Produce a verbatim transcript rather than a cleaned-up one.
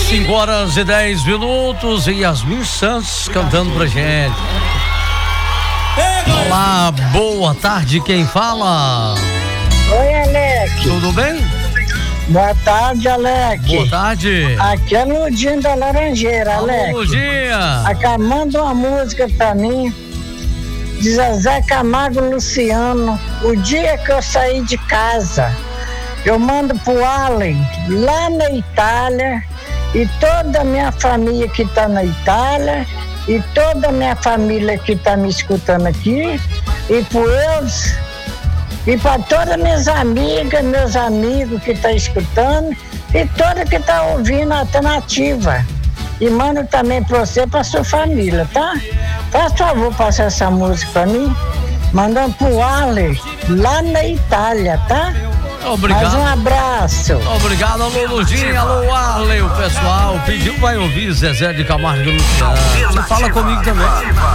cinco horas e dez minutos e Yasmin Santos cantando pra gente. Olá, boa tarde, quem fala? Oi, Alec. Tudo bem? Boa tarde, Alec. Boa tarde. Aqui é Ludinho da Laranjeira, Alec. Bom dia. Aqui, manda uma música pra mim de Zezé Camargo e Luciano. O dia que eu saí de casa, eu mando pro Allen, lá na Itália, e toda a minha família que tá na Itália, e toda a minha família que tá me escutando aqui, e pro eles, e para todas minhas amigas, meus amigos que tá escutando, e toda que tá ouvindo a alternativa. E mando também pra você e pra sua família, tá? Faz favor, passar essa música pra mim, mandando pro Allen, lá na Itália, tá? Obrigado. Mais um abraço. Obrigado, alô Ludinho, alô Arley, o pessoal pediu, vai ouvir Zezé de Camargo e Luciano. Você fala comigo também.